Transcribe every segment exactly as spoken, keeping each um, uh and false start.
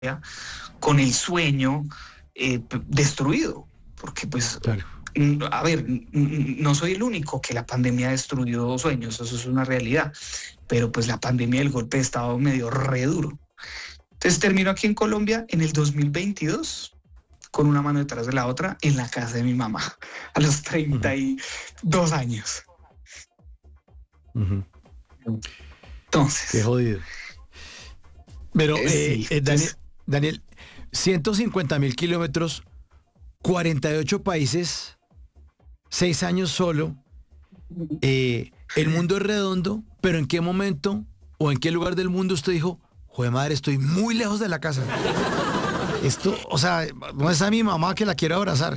con el sueño eh, p- destruido, porque pues, Claro. mm, a ver, n- n- no soy el único que la pandemia ha destruido sueños, eso es una realidad, pero pues la pandemia del golpe de Estado me dio re duro. Entonces termino aquí en Colombia en el dos mil veintidós con una mano detrás de la otra en la casa de mi mamá a los Ujú, treinta y dos años. ujú. Qué Entonces, jodido. Pero, eh, eh, sí, eh, Daniel, entonces, Daniel, ciento cincuenta mil kilómetros, cuarenta y ocho países, seis años solo. eh, el mundo es redondo, pero ¿en qué momento o en qué lugar del mundo usted dijo, joder madre, estoy muy lejos de la casa? Esto, o sea, no es a mi mamá que la quiero abrazar.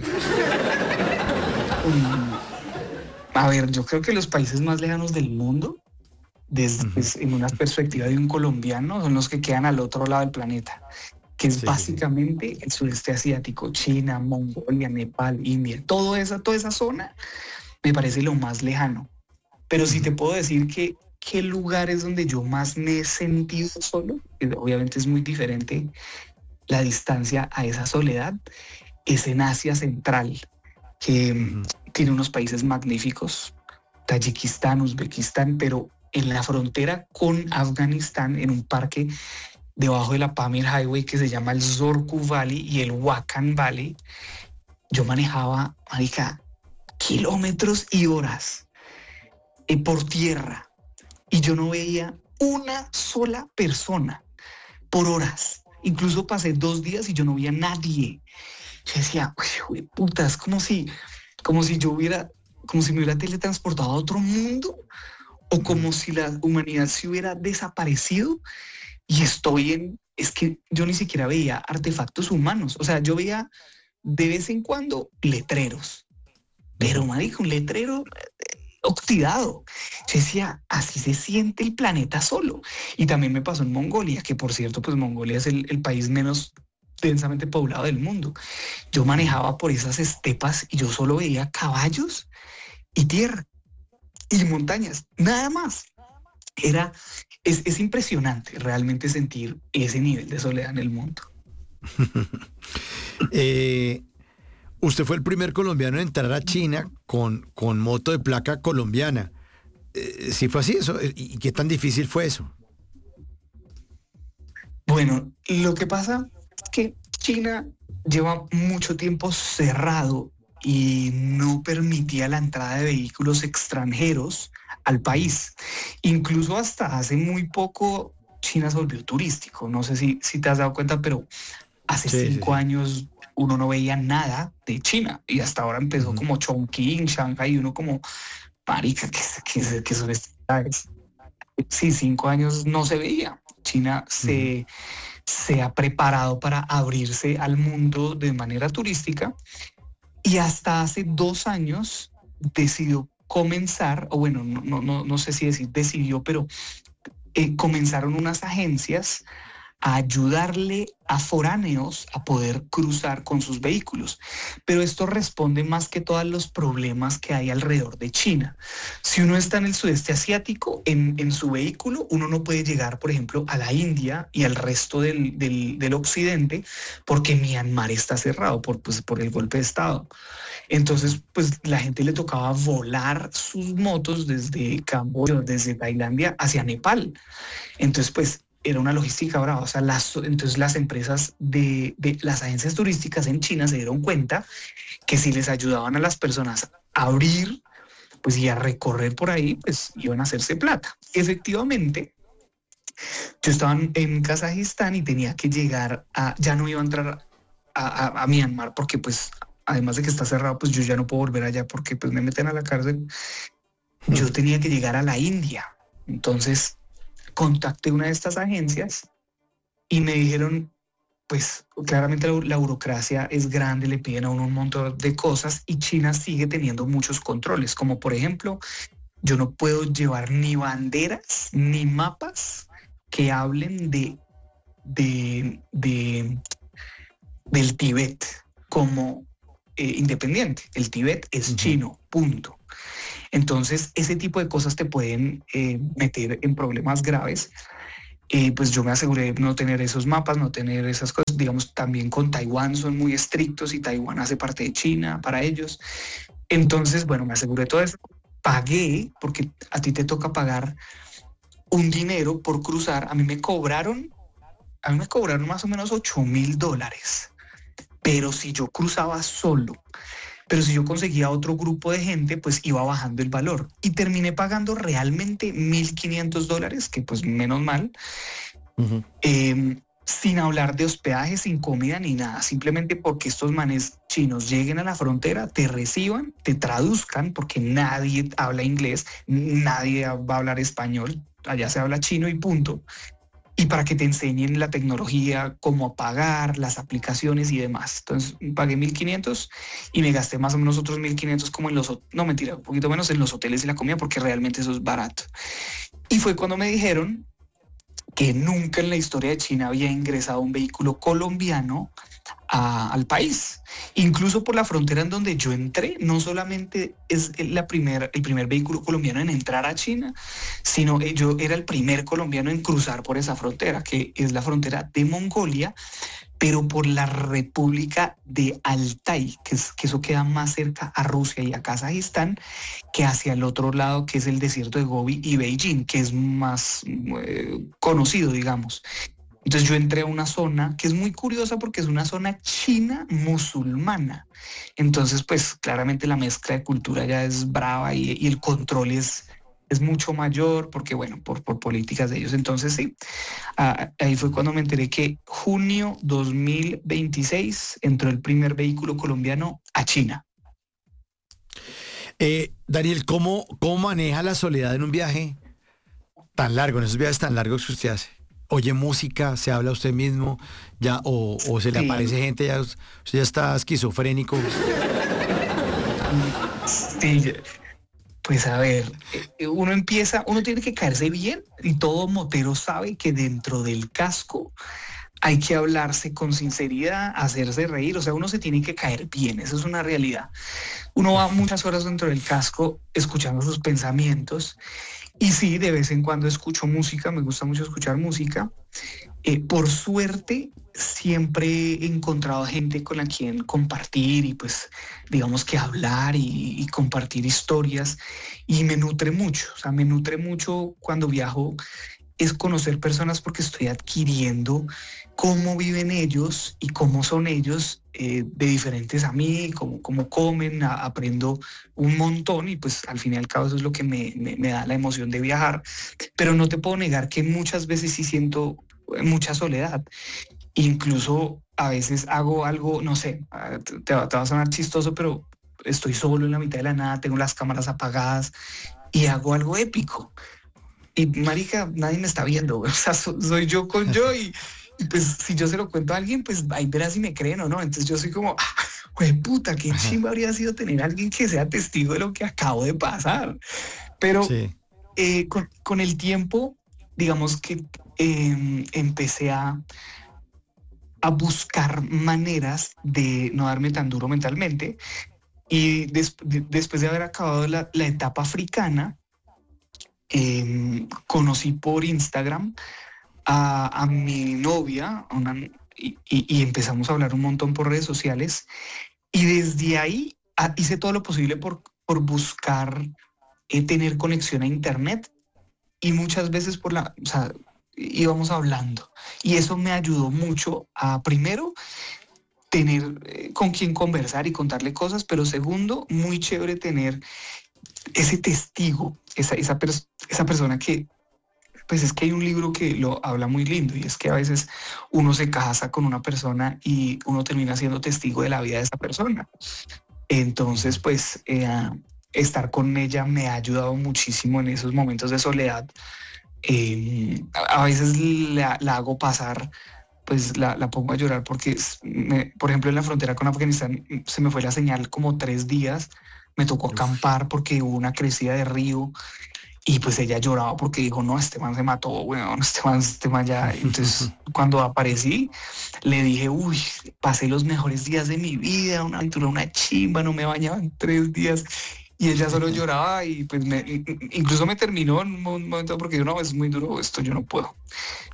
mm, a ver, yo creo que los países más lejanos del mundo, desde, Ujú. pues, en una perspectiva de un colombiano, son los que quedan al otro lado del planeta, que es Sí, sí, sí. básicamente el sureste asiático, China, Mongolia, Nepal, India, todo esa, toda esa zona me parece lo más lejano. Pero si te Ujú. puedo decir que qué lugar es donde yo más me he sentido solo, que obviamente es muy diferente la distancia a esa soledad, es en Asia Central, que mm, Ujú. tiene unos países magníficos, Tayikistán, Uzbekistán, pero en la frontera con Afganistán, en un parque debajo de la Pamir Highway que se llama el Zorku Valley y el Wakhan Valley, yo manejaba, marica, kilómetros y horas eh, por tierra y yo no veía una sola persona por horas. Incluso pasé dos días y yo no veía a nadie. Yo decía, uy, puta, es como si, como si yo hubiera, como si me hubiera teletransportado a otro mundo o Ujú. como si la humanidad se hubiera desaparecido y estoy en, es que yo ni siquiera veía artefactos humanos. O sea, yo veía de vez en cuando letreros, pero Ujú. marico, un letrero oxidado. Yo decía, así se siente el planeta solo. Y también me pasó en Mongolia, que por cierto, pues Mongolia es el, el país menos densamente poblado del mundo. Yo Ujú. manejaba por esas estepas y yo solo veía caballos y tierra y montañas, nada más. Era, es, es impresionante realmente sentir ese nivel de soledad en el mundo. Eh, usted fue el primer colombiano en entrar a China con, con moto de placa colombiana. Eh, ¿sí fue así eso? ¿Y qué tan difícil fue eso? Bueno, lo que pasa es que China lleva mucho tiempo cerrado y no permitía la entrada de vehículos extranjeros al Ujú. país. Incluso hasta hace muy poco China se volvió turístico. No sé si, si te has dado cuenta, pero hace Sí, sí, cinco sí. años uno no veía nada de China y hasta ahora empezó Ujú. como Chongqing, Shanghai y uno como, marica, ¿qué, qué, qué son estas ciudades? Sí, cinco años no se veía. China Ujú. se se ha preparado para abrirse al mundo de manera turística y hasta hace dos años decidió comenzar, o bueno, no, no, no, no sé si decir decidió, pero eh, comenzaron unas agencias a ayudarle a foráneos a poder cruzar con sus vehículos. Pero esto responde más que todo a los problemas que hay alrededor de China. Si uno está en el sudeste asiático, en, en su vehículo, uno no puede llegar, por ejemplo, a la India y al resto del, del, del occidente porque Myanmar está cerrado por, pues, por el golpe de Estado. Ujú. Entonces, pues la gente le tocaba volar sus motos desde Camboya, desde Tailandia hacia Nepal. Entonces, pues era una logística brava. O sea, las, entonces las empresas de, de las agencias turísticas en China se dieron cuenta que si les ayudaban a las personas a abrir, pues y a recorrer por ahí, pues iban a hacerse plata. Efectivamente, yo estaba en, en Kazajistán y tenía que llegar a, ya no iba a entrar a, a, a Myanmar porque pues además de que está cerrado, pues yo ya no puedo volver allá porque pues me meten a la cárcel. Yo tenía que llegar a la India. Entonces contacté una de estas agencias y me dijeron, pues claramente la, la burocracia es grande, le piden a uno un montón de cosas y China sigue teniendo muchos controles, como por ejemplo, yo no puedo llevar ni banderas ni mapas que hablen de, de, de del Tíbet como eh, independiente. El Tíbet es Ujú. chino, punto. Entonces, ese tipo de cosas te pueden eh, meter en problemas graves. Eh, pues yo me aseguré de no tener esos mapas, no tener esas cosas. Digamos, también con Taiwán son muy estrictos y Taiwán hace parte de China para ellos. Entonces, bueno, me aseguré todo eso. Pagué, porque a ti te toca pagar un dinero por cruzar. A mí me cobraron, a mí me cobraron más o menos ocho mil dólares. Pero si yo cruzaba solo, pero si yo conseguía otro grupo de gente, pues iba bajando el valor. Y terminé pagando realmente mil quinientos dólares, que pues menos mal, Ujú. eh, sin hablar de hospedaje, sin comida ni nada, simplemente porque estos manes chinos lleguen a la frontera, te reciban, te traduzcan, porque nadie habla inglés, nadie va a hablar español, allá se habla chino y punto. Y para que te enseñen la tecnología, cómo pagar, las aplicaciones y demás. Entonces pagué mil quinientos y me gasté más o menos otros mil quinientos como en los, no mentira, un poquito menos en los hoteles y la comida, porque realmente eso es barato. Y fue cuando me dijeron que nunca en la historia de China había ingresado un vehículo colombiano a, al país. Incluso por la frontera en donde yo entré, no solamente es la primer, el primer vehículo colombiano en entrar a China, sino yo era el primer colombiano en cruzar por esa frontera, que es la frontera de Mongolia, pero por la República de Altai, que, es, que eso queda más cerca a Rusia y a Kazajistán que hacia el otro lado, que es el desierto de Gobi y Beijing, que es más eh, conocido, digamos. Entonces yo entré a una zona que es muy curiosa porque es una zona china musulmana. Entonces, pues claramente la mezcla de cultura ya es brava y, y el control es, es mucho mayor porque, bueno, por, por políticas de ellos. Entonces, sí, ah, ahí fue cuando me enteré que junio dos mil veintiséis entró el primer vehículo colombiano a China. Eh, Daniel, ¿cómo, ¿cómo maneja la soledad en un viaje tan largo, en esos viajes tan largos que usted hace? ¿Oye música, se habla usted mismo, ya, o, o se le Sí, aparece gente, ya, usted ya está esquizofrénico? sí, pues a ver, eh, uno empieza, uno tiene que caerse bien y todo motero sabe que dentro del casco hay que hablarse con sinceridad, hacerse reír, o sea, uno se tiene que caer bien, eso es una realidad. Uno va muchas horas dentro del casco escuchando sus pensamientos y sí, de vez en cuando escucho música, me gusta mucho escuchar música. Eh, por suerte, siempre he encontrado gente con la quien compartir y pues digamos que hablar y, y compartir historias y me nutre mucho, o sea, me nutre mucho cuando viajo es conocer personas porque estoy adquiriendo cómo viven ellos y cómo son ellos eh, de diferentes a mí, cómo, cómo comen, a, aprendo un montón y pues al fin y al cabo eso es lo que me, me, me da la emoción de viajar. Pero no te puedo negar que muchas veces sí siento mucha soledad. Incluso a veces hago algo, no sé, ah, te, te va te va a sonar chistoso, pero estoy solo en la mitad de la nada, tengo las cámaras apagadas y hago algo épico. Y marica, nadie me está viendo, o sea, so- soy yo con yo y, y, pues si yo se lo cuento a alguien, pues ahí verás si me creen o no. Entonces yo soy como, ah, güey, puta, qué chimba habría sido tener a alguien que sea testigo de lo que acabo de pasar. Pero Sí. eh, con, con el tiempo, digamos que eh, empecé a, a buscar maneras de no darme tan duro mentalmente. Y des, de, después de haber acabado la, la etapa africana, eh, conocí por Instagram a, a mi novia una, y, y, y empezamos a hablar un montón por redes sociales y desde ahí a, hice todo lo posible por, por buscar eh, tener conexión a internet y muchas veces por la, o sea, íbamos hablando y eso me ayudó mucho a primero tener eh, con quien conversar y contarle cosas, pero segundo, muy chévere tener ese testigo, esa, esa, pers esa persona que pues es que hay un libro que lo habla muy lindo y es que a veces uno se casa con una persona y uno termina siendo testigo de la vida de esa persona. Entonces, Ujú. pues eh, estar con ella me ha ayudado muchísimo en esos momentos de soledad. Eh, a, a veces la, la, hago pasar, pues la, la pongo a llorar porque, me, por ejemplo, en la frontera con Afganistán se me fue la señal como tres días. Me tocó Uf. acampar porque hubo una crecida de río y pues ella lloraba porque dijo, no, este man se mató, weón, este man, este man ya. Entonces, cuando aparecí, le dije, uy, pasé los mejores días de mi vida, una aventura, una chimba, no me bañaba en tres días. Y ella solo lloraba y pues me, incluso me terminó en un momento porque yo, no, es muy duro esto, yo no puedo.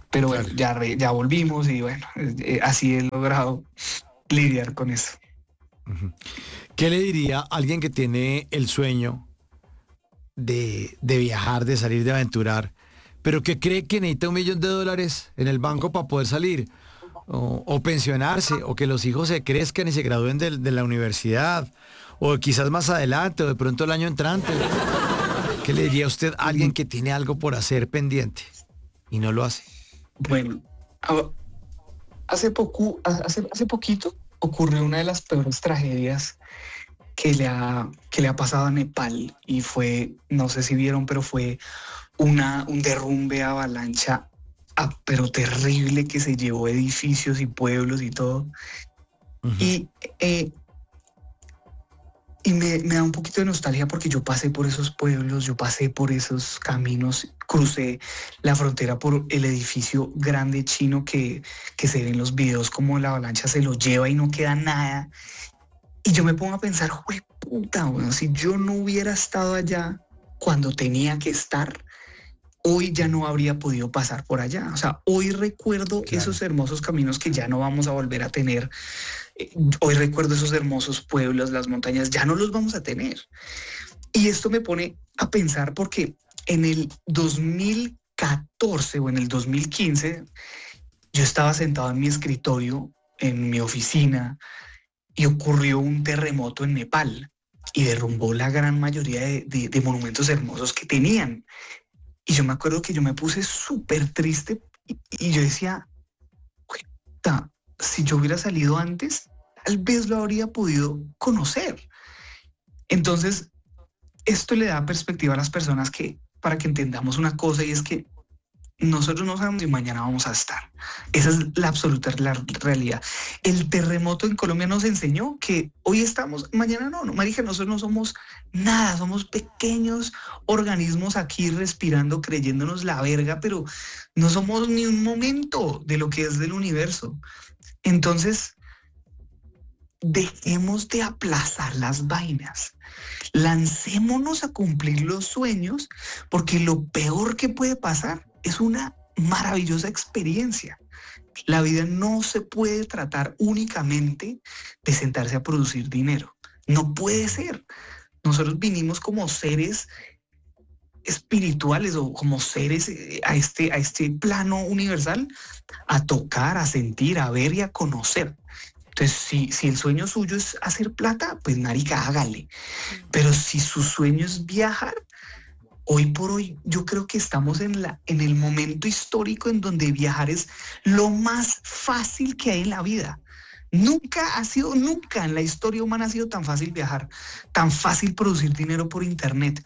Pero bueno, Claro. ya, re- ya volvimos y bueno, eh, así he logrado lidiar con eso. Ujú. ¿Qué le diría a alguien que tiene el sueño de, de viajar, de salir, de aventurar, pero que cree que necesita un millón de dólares en el banco para poder salir? O, o pensionarse, o que los hijos se crezcan y se gradúen de, de la universidad, o quizás más adelante, o de pronto el año entrante. ¿Qué le diría usted a alguien que tiene algo por hacer pendiente y no lo hace? Bueno, a- hace poco, ha- hace, hace poquito ocurrió una de las peores tragedias que le ha, que le ha pasado a Nepal y fue, no sé si vieron, pero fue una, un derrumbe avalancha, ah, pero terrible, que se llevó edificios y pueblos y todo. Ujú. Y, eh, y me, me da un poquito de nostalgia porque yo pasé por esos pueblos, yo pasé por esos caminos, crucé la frontera por el edificio grande chino que, que se ve en los videos como la avalancha se lo lleva y no queda nada. Y yo me pongo a pensar, jue puta, bueno, si yo no hubiera estado allá cuando tenía que estar, hoy ya no habría podido pasar por allá. O sea, hoy recuerdo Claro. esos hermosos caminos que ya no vamos a volver a tener. Eh, Hoy recuerdo esos hermosos pueblos, las montañas, ya no los vamos a tener. Y esto me pone a pensar porque en el dos mil catorce o en el dos mil quince yo estaba sentado en mi escritorio, en mi oficina, y ocurrió un terremoto en Nepal y derrumbó la gran mayoría de, de, de monumentos hermosos que tenían. Y yo me acuerdo que yo me puse súper triste y, y yo decía, "Jueta, si yo hubiera salido antes, tal vez lo habría podido conocer". Entonces, esto le da perspectiva a las personas que, para que entendamos una cosa, y es que nosotros no sabemos si mañana vamos a estar. Esa es la absoluta la realidad. El terremoto en Colombia nos enseñó que hoy estamos, mañana no, no, marica, nosotros no somos nada, somos pequeños organismos aquí respirando, creyéndonos la verga, pero no somos ni un momento de lo que es del universo. Entonces, dejemos de aplazar las vainas. Lancémonos a cumplir los sueños, porque lo peor que puede pasar es una maravillosa experiencia. La vida no se puede tratar únicamente de sentarse a producir dinero. No puede ser. Nosotros vinimos como seres espirituales o como seres eh, a este, a este plano universal a tocar, a sentir, a ver y a conocer. Entonces, si, si el sueño suyo es hacer plata, pues marica, hágale. Pero si su sueño es viajar, hoy por hoy yo creo que estamos en, la, en el momento histórico en donde viajar es lo más fácil que hay en la vida. Nunca ha sido, nunca en la historia humana ha sido tan fácil viajar, tan fácil producir dinero por internet.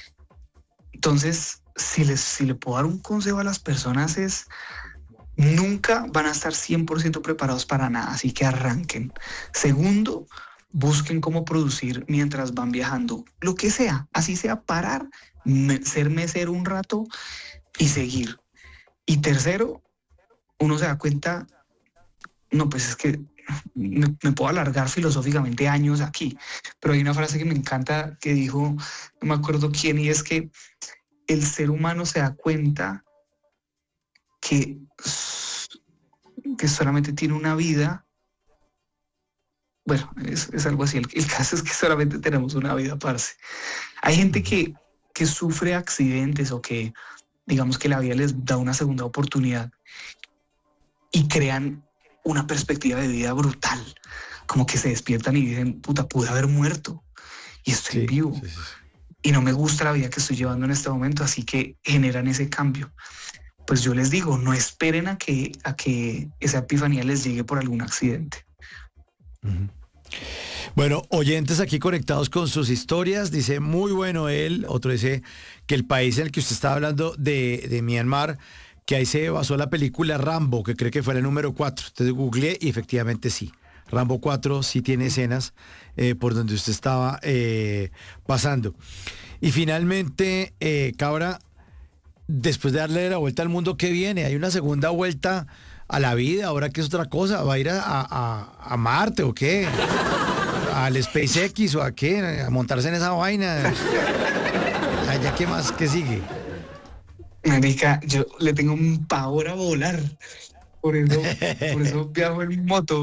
Entonces, si, les, si le puedo dar un consejo a las personas es, nunca van a estar cien por ciento preparados para nada, así que arranquen. Segundo, busquen cómo producir mientras van viajando, lo que sea, así sea parar, me, ser mesero un rato y seguir. Y tercero, uno se da cuenta, no, pues es que me, me puedo alargar filosóficamente años aquí, pero hay una frase que me encanta que dijo, no me acuerdo quién, y es que el ser humano se da cuenta que, que solamente tiene una vida. Bueno, es, es algo así. El, el, caso es que solamente tenemos una vida, parce. Hay gente Ujú. que, que sufre accidentes o que, digamos que la vida les da una segunda oportunidad y crean una perspectiva de vida brutal. Como que se despiertan y dicen, puta, pude haber muerto y estoy Sí, vivo. sí, sí, sí. Y no me gusta la vida que estoy llevando en este momento, así que generan ese cambio. Pues yo les digo, no esperen a que, a que esa epifanía les llegue por algún accidente. Ujú. Bueno, oyentes aquí conectados con sus historias, dice muy bueno él, otro dice que el país en el que usted estaba hablando de, de Myanmar, que ahí se basó la película Rambo, que cree que fue la número cuatro. Entonces googleé y efectivamente sí. Rambo cuatro sí tiene escenas eh, por donde usted estaba eh, pasando. Y finalmente, eh, Cabra, después de darle la vuelta al mundo, ¿qué viene? ¿Hay una segunda vuelta a la vida? ¿Ahora qué es otra cosa? ¿Va a ir a, a- a Marte o qué? ¿Al SpaceX o a qué? ¿A montarse en esa vaina? ¿Allá qué más? ¿Qué sigue? Marica, yo le tengo un pavor a volar. Por eso, por eso viajo en moto.